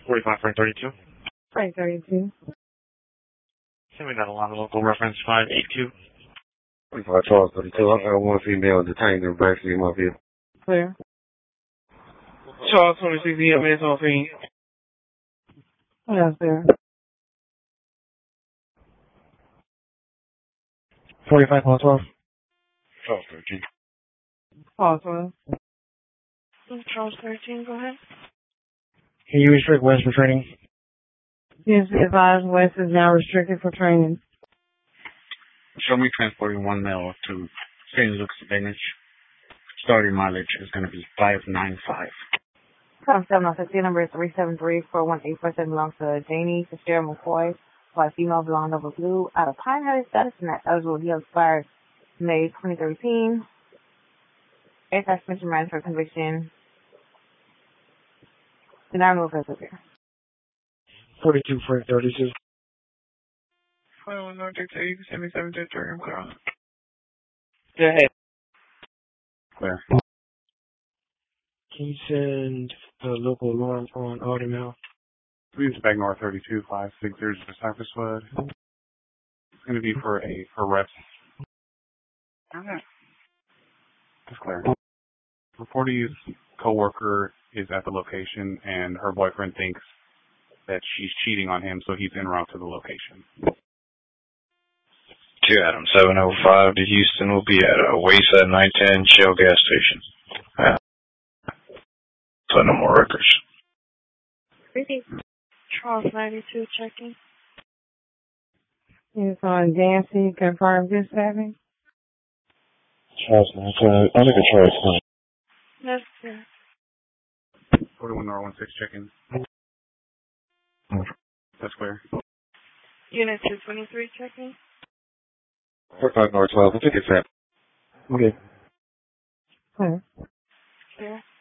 45 for 32. Right, 32. Send me that along local reference 582. 45 Charles 32. I got one female detained in the backseat of my vehicle. Clear. Charles 26 EMS on scene. Yes, clear. 45 on 12. Charles 13. Pause 12. Charles 13, go ahead. Can you restrict West for training? Yes, be advised West is now restricted for training. Show me transporting 1 male to St. Luke's Advantage. Starting mileage is going to be 595. From 750, number 373-41847 belongs to Janie Fitzgerald McCoy, white female, blonde over blue, out of Pine-headed status, and that eligible deal expired May 2013. A suspension matter for conviction. Denial of here. 42 for 32. 21 North 77 I'm clear on. Go ahead. Clear. Can you send the local alarm on Audemars? Please back north 32-560 to Cypresswood. It's going to be for arrest. Okay. That's clear. Reportee's co-worker is at the location, and her boyfriend thinks that she's cheating on him, so he's en route to the location. 2 Adam 705 to Houston will be at Wayside 910 Shell gas station. So no more records. Charles 92 checking. It's on Dancy, confirm dispatching. Charles 910, under control. Yes, sir. 41 North 16 check-in. That's clear. Unit 223 checking. 45 North 12. I think it's that. Okay. Clear. Clear.